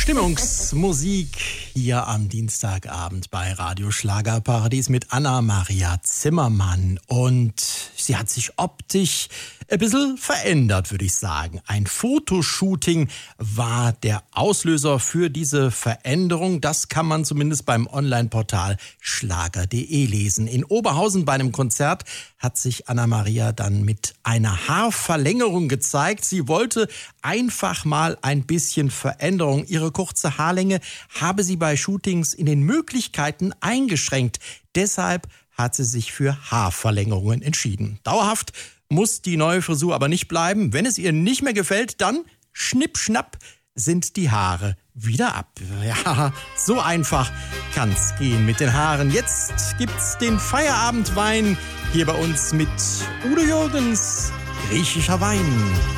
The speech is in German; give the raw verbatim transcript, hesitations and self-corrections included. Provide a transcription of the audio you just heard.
Stimmungsmusik hier am Dienstagabend bei Radio Schlagerparadies mit Anna-Maria Zimmermann. Und sie hat sich optisch ein bisschen verändert, würde ich sagen. Ein Fotoshooting war der Auslöser für diese Veränderung. Das kann man zumindest beim Online-Portal schlager punkt de lesen. In Oberhausen bei einem Konzert hat sich Anna-Maria dann mit einer Haarverlängerung gezeigt. Sie wollte einfach mal ein bisschen Veränderung. Ihre kurze Haarlänge habe sie bei Shootings in den Möglichkeiten eingeschränkt. Deshalb hat sie sich für Haarverlängerungen entschieden. Dauerhaft muss die neue Frisur aber nicht bleiben. Wenn es ihr nicht mehr gefällt, dann schnipp, schnapp sind die Haare wieder ab. Ja, so einfach kann's gehen mit den Haaren. Jetzt gibt's den Feierabendwein hier bei uns mit Udo Jürgens, griechischer Wein.